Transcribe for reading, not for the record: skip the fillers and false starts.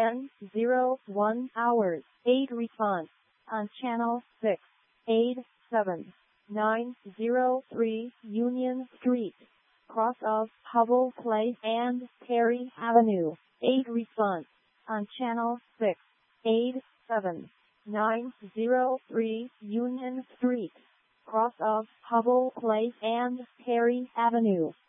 10:01 hours. 8 response on channel 6. 87903 Union Street, cross of Hubble Place and Perry Avenue. 8 response on channel 6. 87903 Union Street, cross of Hubble Place and Perry Avenue.